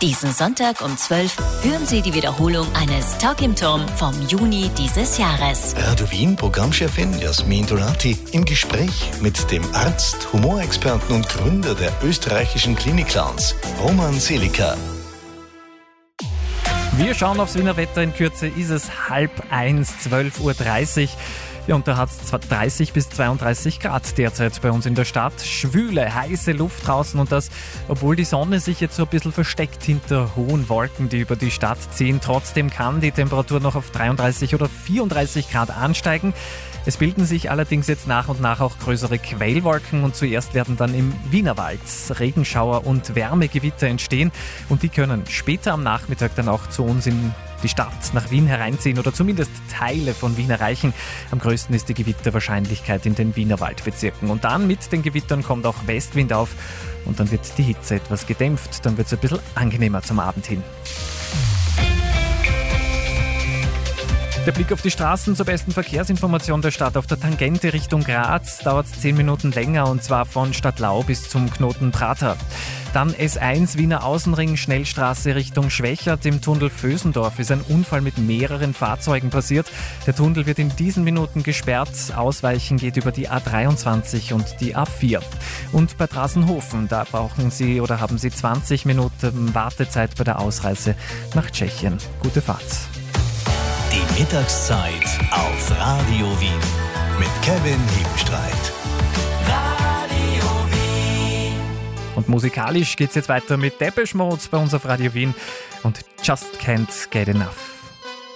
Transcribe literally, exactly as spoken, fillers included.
Diesen Sonntag um zwölf hören Sie die Wiederholung eines Talk im Turm vom Juni dieses Jahres. Radio Wien Programmchefin Jasmin Donati im Gespräch mit dem Arzt, Humorexperten und Gründer der österreichischen Klinik-Clowns, Roman Seliker. Wir schauen aufs Wiener Wetter. In Kürze ist es halb eins, zwölf Uhr dreißig. Ja, und da hat es dreißig bis zweiunddreißig Grad derzeit bei uns in der Stadt. Schwüle, heiße Luft draußen und das, obwohl die Sonne sich jetzt so ein bisschen versteckt hinter hohen Wolken, die über die Stadt ziehen. Trotzdem kann die Temperatur noch auf dreiunddreißig oder vierunddreißig Grad ansteigen. Es bilden sich allerdings jetzt nach und nach auch größere Quellwolken und zuerst werden dann im Wienerwald Regenschauer und Wärmegewitter entstehen und die können später am Nachmittag dann auch zu uns in die Stadt nach Wien hereinziehen oder zumindest Teile von Wien erreichen. Am größten ist die Gewitterwahrscheinlichkeit in den Wienerwaldbezirken. Und dann mit den Gewittern kommt auch Westwind auf und dann wird die Hitze etwas gedämpft. Dann wird es ein bisschen angenehmer zum Abend hin. Der Blick auf die Straßen zur besten Verkehrsinformation der Stadt. Auf der Tangente Richtung Graz dauert es zehn Minuten länger und zwar von Stadtlau bis zum Knoten Prater. Dann S eins Wiener Außenring, Schnellstraße Richtung Schwächert. Im Tunnel Vösendorf ist ein Unfall mit mehreren Fahrzeugen passiert. Der Tunnel wird in diesen Minuten gesperrt. Ausweichen geht über die A dreiundzwanzig und die A vier. Und bei Drassenhofen, da brauchen Sie oder haben Sie zwanzig Minuten Wartezeit bei der Ausreise nach Tschechien. Gute Fahrt. Die Mittagszeit auf Radio Wien mit Kevin Hebenstreit. Radio Wien. Und musikalisch geht's jetzt weiter mit Depeche Mode bei uns auf Radio Wien und Just Can't Get Enough.